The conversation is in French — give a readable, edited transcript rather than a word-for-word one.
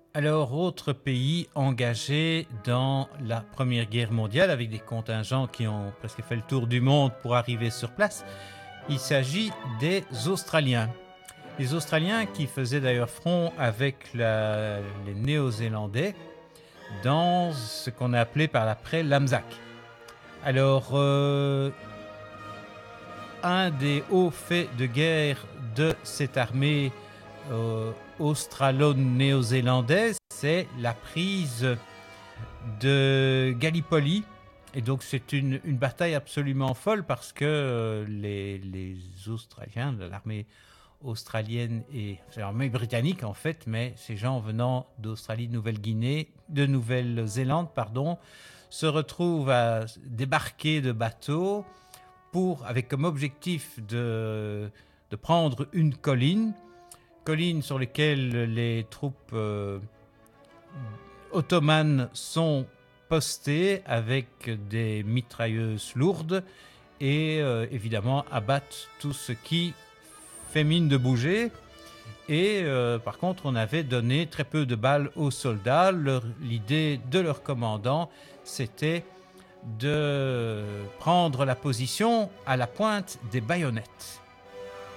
Alors, autre pays engagé dans la Première Guerre mondiale avec des contingents qui ont presque fait le tour du monde pour arriver sur place, il s'agit des Australiens. Les Australiens qui faisaient d'ailleurs front avec les Néo-Zélandais dans ce qu'on a appelé par l'après l'Anzac. Alors, un des hauts faits de guerre de cette armée australo-néo-zélandaise, c'est la prise de Gallipoli. Et donc c'est une bataille absolument folle parce que les Australiens de l'armée australienne et c'est l'armée britannique en fait, mais ces gens venant d'Australie, de Nouvelle-Zélande, se retrouvent à débarquer de bateaux avec comme objectif de prendre une colline sur laquelle les troupes ottomanes sont postées avec des mitrailleuses lourdes et évidemment abattent tout ce qui fait mine de bouger. Et par contre, on avait donné très peu de balles aux soldats. L'idée de leur commandant, c'était de prendre la position à la pointe des baïonnettes.